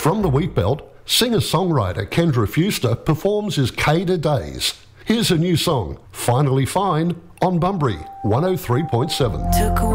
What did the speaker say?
From the Wheatbelt, singer-songwriter Kendra Fuster performs his Cada Days. Here's her new song, Finally Fine, on Bunbury 103.7.